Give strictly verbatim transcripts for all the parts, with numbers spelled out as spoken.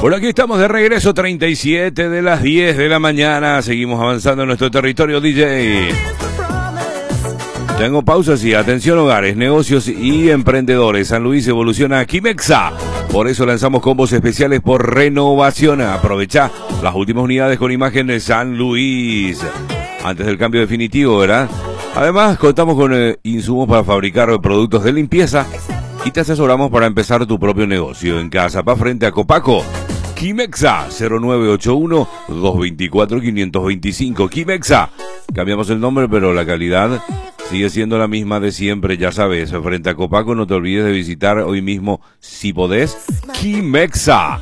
Bueno, aquí estamos de regreso, treinta y siete de las diez de la mañana. Seguimos avanzando en nuestro territorio D J. Tengo pausas y atención hogares, negocios y emprendedores. San Luis evoluciona a Kimexa. Por eso lanzamos combos especiales por renovación. Aprovecha las últimas unidades con imagen de San Luis. Antes del cambio definitivo, ¿verdad? Además, contamos con eh, insumos para fabricar productos de limpieza y te asesoramos para empezar tu propio negocio. En Cazapá, frente a Copaco. Kimexa, cero nueve ocho uno, dos dos cuatro, cinco dos cinco. Kimexa. Cambiamos el nombre, pero la calidad sigue siendo la misma de siempre, ya sabes. Frente a Copaco, no te olvides de visitar hoy mismo, si podés, Kimexa.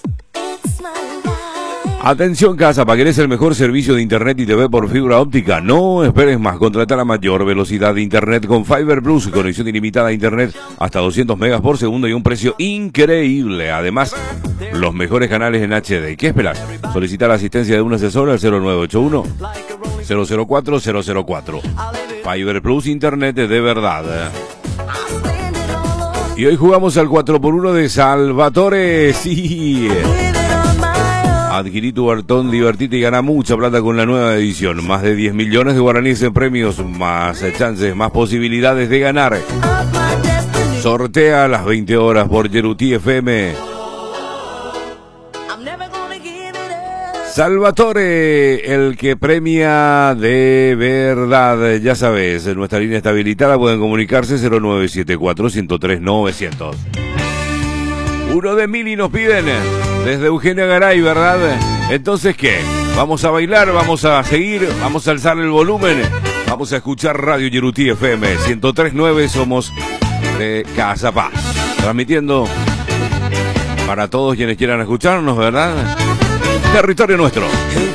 Atención, Cazapá, ¿querés el mejor servicio de internet y T V por fibra óptica? No esperes más, contrata la mayor velocidad de internet con Fiber Plus, conexión ilimitada a internet hasta doscientos megas por segundo y un precio increíble. Además, los mejores canales en H D. ¿Qué esperas? Solicita la asistencia de un asesor al cero nueve ocho uno, cero cero cuatro, cero cero cuatro. Fiber Plus, internet de verdad. Y hoy jugamos al cuatro por uno de Salvatore. Sí. Adquirí tu cartón, divertite y gana mucha plata con la nueva edición. Más de diez millones de guaraníes en premios, más chances, más posibilidades de ganar. Sortea a las veinte horas por Yeruti F M. Salvatore, el que premia de verdad. Ya sabes, en nuestra línea está habilitada, pueden comunicarse cero nueve siete cuatro, uno cero tres, nueve cero cero. Uno de mil y nos piden desde Eugenia Garay, ¿verdad? Entonces, ¿qué? ¿Vamos a bailar? ¿Vamos a seguir? ¿Vamos a alzar el volumen? Vamos a escuchar Radio Yeruti F M ciento tres punto nueve. Somos de Cazapá, transmitiendo para todos quienes quieran escucharnos, ¿verdad? Territorio nuestro.